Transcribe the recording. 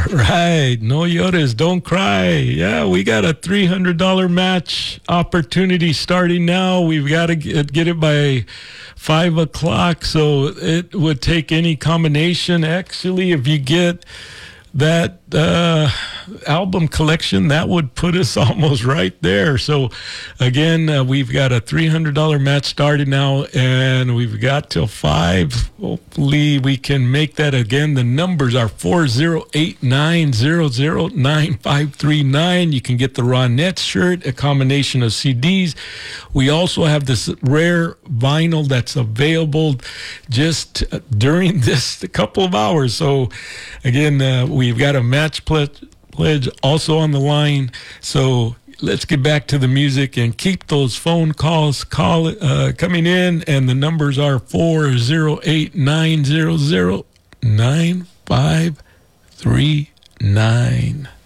Right. No llores, don't cry. Yeah, we got a $300 match opportunity starting now. We've got to get it by 5 o'clock. So it would take any combination. Actually, if you get that album collection, that would put us almost right there. So again, we've got a $300 match started now, and we've got till 5. Hopefully we can make that. Again, the numbers are 408-900-9539. You can get the Ronette shirt, a combination of CDs. We also have this rare vinyl that's available just during this couple of hours. So again, we've got a match pledge also on the line. So let's get back to the music and keep those phone calls coming in. And the numbers are 408-900-9539.